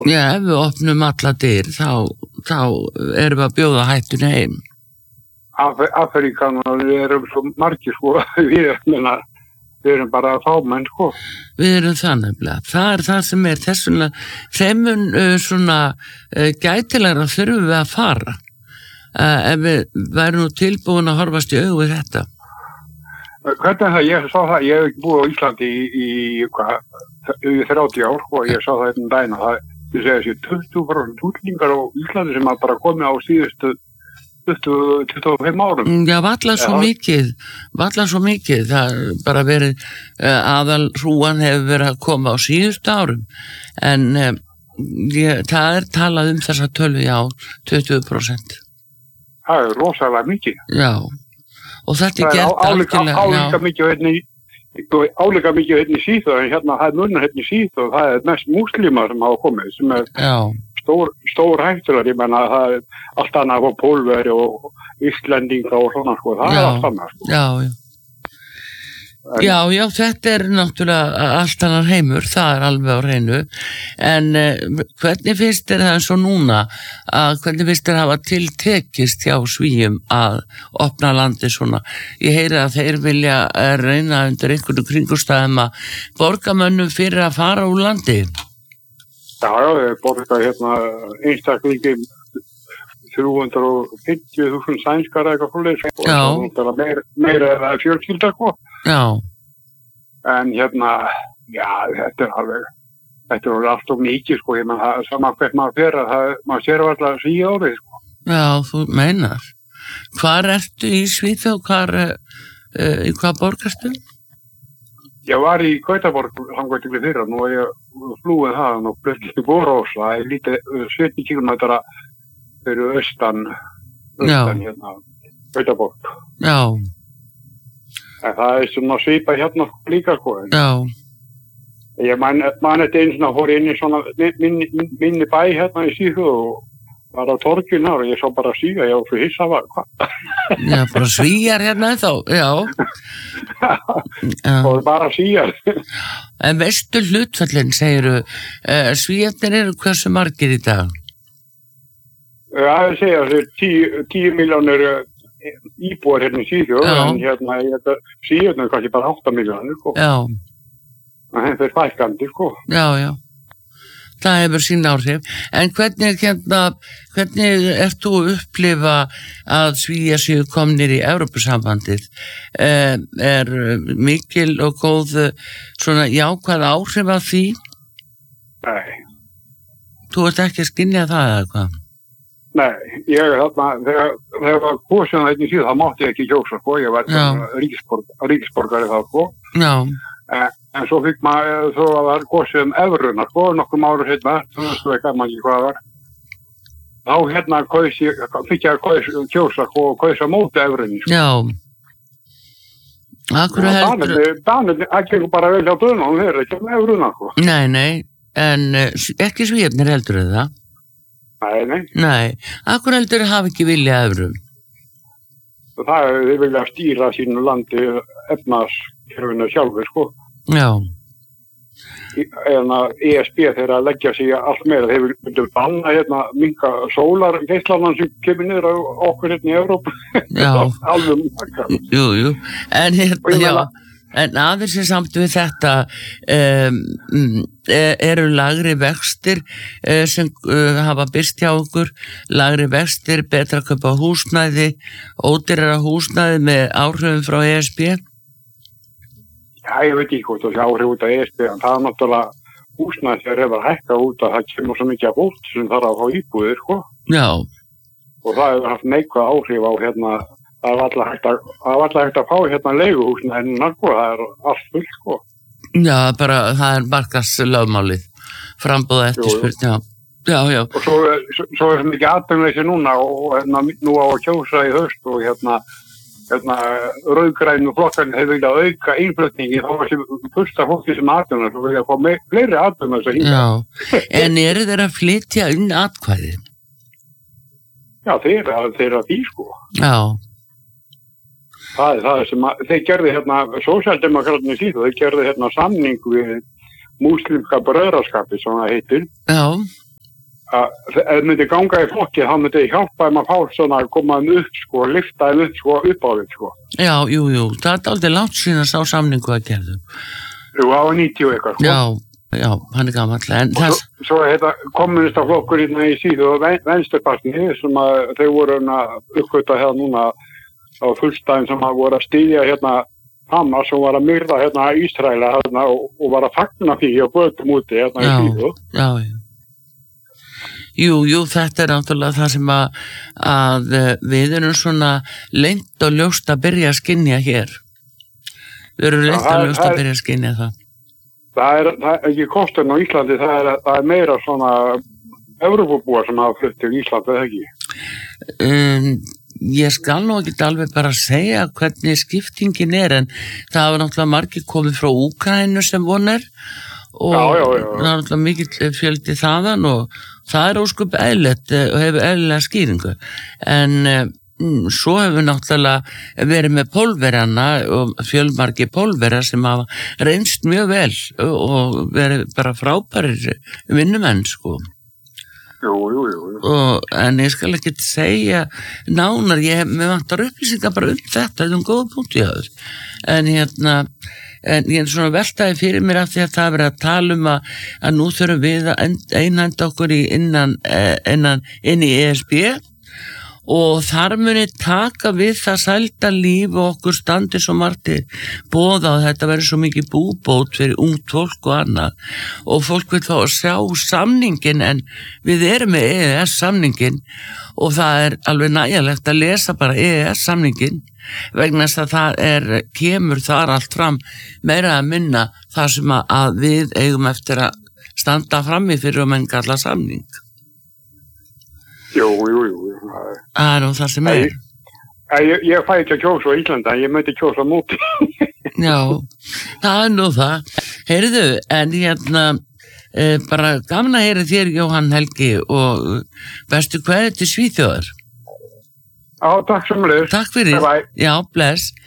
Já, ef við opnum alla dyr, þá erum við að bjóða hættunni heim. Afríkanar erum svo margir, sko, við erum bara fámenn, sko. Við erum það nefnilega. Það það sem þessuna, þeim svona gætilegra þurfum við að fara. Ef við værum nú tilbúin að horfast í augu við þetta. Hvernig það? Ég sá það, ég hef ekki búið á Íslandi í 30 ár, og ég sá það einn daginn að það segja 20% útlendingar á Íslandi sem að bara komið á síðustu 25 árum. Já, varla svo mikið. Það bara verið aðal hrúan hefur verið að koma á síðustu árum. En það talað þessa tölu, já, 20%. Það rosalega mikið. Já, og þetta gert algjörlega. Álíka mikið hérna í Svíþjóð, en hérna það munur hérna í Svíþjóð, það mest múslimar sem hafa komið, sem stór hættular, ég menna það allt annað á Pólveri og Íslendinga og svona, sko, það allt annað, sko. Já, þetta náttúrulega allt annar heimur, það alveg á hreinu, en hvernig finnst þér það eins og núna, hvernig finnst þér hafa tiltekist hjá Svíum að opna landi svona? Ég heyri að þeir vilja reyna undir einhverju kringumstæðum að borga mönnum fyrir að fara úr landi. Já, þeir borga hérna einstaklingi 350.000 sænskar eitthvað fyrir, og meira eða fjölskylda, sko. Já. En hérna, já, þetta er allt og mikið, sko, ég menn það sama hvert maður fer að maður sér alltaf 10 árið, sko. Já, þú meinar. Hvar ertu í Svíþjóð, í hvað borgarstu? Ég var í Gautaborg hangvægt ykkur fyrra, nú er ég flúið það og blöðið í Borås, það er lítið 70 kilometra fyrir austan hérna, Gautaborg. Já. En það er svona svipa hérna líka, sko. Já. Ég man þetta eins og fór inn í svona minni bæ hérna í Svíþjóð og var á torginu og ég sá bara Svíja, ég var svo hissa var, hvað? Já, bara Svíjar hérna þá, já. Og bara Svíjar. En veistu hlutfallin, segiru, Svíjarnir eru hversu margir í dag? Já, ég segja þessi 10 milljónir íbúar hérna í Svíþjóð, en hérna Svíjarnir kannski bara 8 milljónir, sko. Já. En þetta er fækkandi, sko. Já. Það hefur sín áhrif. En hvernig ert þú að upplifa að Svíar séu komnir í Evrópusambandið? Er mikil og góð svona jákvæð áhrif af því? Nei. Þú ert ekki að skynja það eða hvað? Nei, ég þegar var kosin þetta í síðan, það mátti ég ekki kjósa, sko, ég var ríkisborgari þá, sko. Já. En svo fikk maður, svo var kosið evruna, sko, nokkrum ára hérna, þú veist ekki hvað var. Þá hérna fikk ég að kjósa og kjósa móti evrunni, sko. Já. Akkur heldur... Danir ekki bara vel á dönum, þeir eru ekki með evruna, sko. Nei, en ekki Svíarnir heldur það? Nei, akkur heldur hafa ekki vilja evrum? Þeir vilja stýra sínu landi efnahagskerfinu sjálfur, sko. Já. En að ESB þeirra að leggja sig allt meira, þeir vilja banna hérna minka sólargeislarna sem kemur niður á okkur hérna í Evrópu. Já. Alveg minka. Jú. En hérna, já. En aðeins er samt við þetta eru lagri vextir sem hafa byrst hjá okkur, lagri vextir, betra að kaupa húsnæði, ódýrara húsnæði með áhrifum frá ESB? Já, ég veit ekki hvort það sé áhrif út af ESB, en það er náttúrulega húsnæði þegar hefur hækkað út að það kemur svo mikið af fólk sem þarf að fá íbúðir, sko. Já. Og það hefur haft neikvæð áhrif á hérna. Það var alltaf hægt að fá hérna leiguhúsna en sko, það er allt fullt, sko. Já, bara það er markaðslögmálið, framboð eftirspurn, já. Og svo er mikið atvinnuleysi núna og hérna nú á að kjósa í haust og hérna rauðgrænu flokkarnir þeir vilja auka innflutningi þá var sem fyrsta fólki sem atvinnuleysi og vilja fá fleiri atvinnuleysi hingað. Já, en eru þeir að flytja inn atkvæði? Já, þeir að því, sko. Já. Það er sem að þeir gerði hérna sósíaldemókratarnir í Svíþjóð, þeir gerði hérna samning við múslimska bröðraskapið sem það heitir. Já. ef myndi ganga í flokki, hann myndi hjálpa að fá svona, koma upp, sko, lyfta upp, sko, upp á við, sko. Já, jú, það er aldrei langt síðan sá samningu að gerðu. Jú, á 90 eitthvað, sko. Já, hann er gamall, en þess... Svo þetta kommunistaflokkur hérna í síðu og Venstrepartið sem að þeir voru uppgöta hérna núna á fullstæðin sem að voru að styðja hérna Hamas og var að myrða hérna Ísraela hérna og var að fagna því og bötum úti hérna í síðu. Já. Jú, þetta er náttúrulega það sem að við erum svona leynt og ljóst að byrja að skynja hér. Við erum leynt og ljóst að byrja að skynja það. Það er ekki kosturinn á Íslandi, það er meira svona Evrópubúar sem hafa flutt til Íslandi, eða ekki? Ég skal nú ekki alveg bara segja hvernig skiptingin er, en það hafa náttúrulega margir komið frá Úkraínu sem vonar og það er náttúrulega mikill fjöldi þaðan og það er óskup eðlilegt og hefur eðlilega skýringu. En svo hefur náttúrulega verið með pólverjana og fjölmargi pólverjar sem hafa reynst mjög vel og verið bara frábærir vinnumenn, sko. Jú. En ég skal ekki segja nánar, mér vantar upplýsingar bara þetta er góða punkt í aður. En ég er svona veltaði fyrir mér af því að það verið að tala að nú þurfum við að einhenda okkur inn í ESB og þar muni taka við það sælda líf og okkur standi svo margir boða og þetta verður svo mikið búbót fyrir ungt fólk og annað og fólk vil þá að sjá samningin en við erum með EES samningin og það er alveg nægilegt að lesa bara EES samningin vegna þess að það kemur þar allt fram meira að minna þar sem að við eigum eftir að standa frammi fyrir menn kalla samning. Jú. Það er nú það sem er. Ég fæ ekki að kjósa á Íslanda, ég mötti kjósa múti. Já, það er nú það. Heyrðu, en bara gaman að heyra þér, Jóhann Helgi, og bestu kveðið til Svíþjóðar. Já, takk sem leið. Takk fyrir. Bye. Já, bless.